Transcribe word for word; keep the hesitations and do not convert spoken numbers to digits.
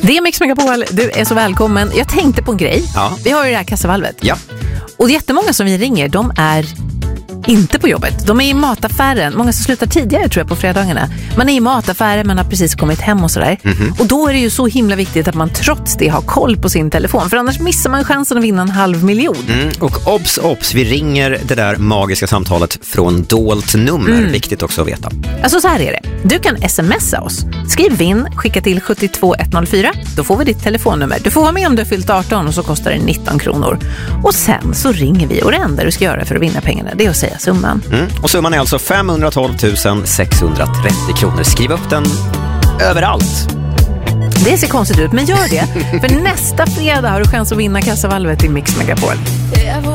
Det är Mix Megapol, du är så välkommen. Jag tänkte på en grej. Ja. Vi har ju det här kassavalvet. Ja. Och jättemånga som vi ringer, de är inte på jobbet. De är i mataffären. Många som slutar tidigare tror jag på fredagarna. Man är i mataffären, man har precis kommit hem och sådär. Mm-hmm. Och då är det ju så himla viktigt att man trots det har koll på sin telefon. För annars missar man chansen att vinna en halv miljon. Mm. Och obs, obs, vi ringer det där magiska samtalet från dolt nummer. Mm. Viktigt också att veta. Alltså så här är det. Du kan smsa oss. Skriv vinn, skicka till sju två ett noll fyra. Då får vi ditt telefonnummer. Du får vara med om du har fyllt arton och så kostar det nitton kronor. Och sen så ringer vi och det enda du ska göra för att vinna pengarna, det är att säga summan. Mm. Och summan är alltså femhundratolv tusen sexhundratrettio kronor. Skriv upp den överallt. Det ser konstigt ut, men gör det. För nästa fredag har du chans att vinna kassavalvet i Mix Megapol.